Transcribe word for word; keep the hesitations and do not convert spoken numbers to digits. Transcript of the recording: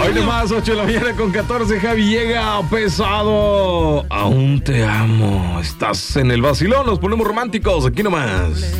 Hoy nomás, ocho de la mañana con catorce, Javi llega pesado. Aún te amo. Estás en el vacilón, nos ponemos románticos, aquí nomás.